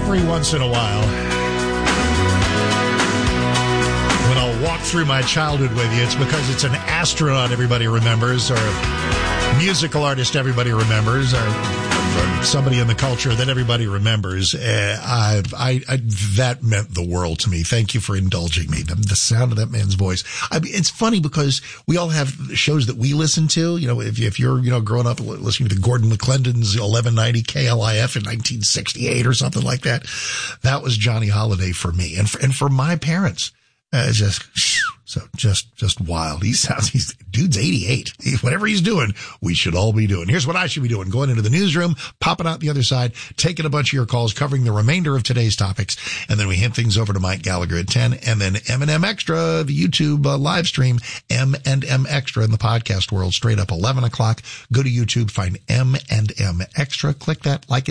Every once in a while, when I'll walk through my childhood with you, it's because it's an astronaut everybody remembers, or a musical artist everybody remembers, or somebody in the culture that everybody remembers. That meant the world to me. Thank you for indulging me. The sound of that man's voice. I mean, it's funny because we all have shows that we listen to. You know, if you're, growing up listening to Gordon McClendon's 1190 KLIF in 1968 or something like that, that was Johnny Holiday for me. And for my parents, just wild. Dude's 88. Whatever he's doing, we should all be doing. Here's what I should be doing. Going into the newsroom, popping out the other side, taking a bunch of your calls, covering the remainder of today's topics. And then we hand things over to Mike Gallagher at 10. And then M&M Extra, the YouTube live stream, M&M Extra in the podcast world, straight up 11 o'clock. Go to YouTube, find M&M Extra, click that, like it.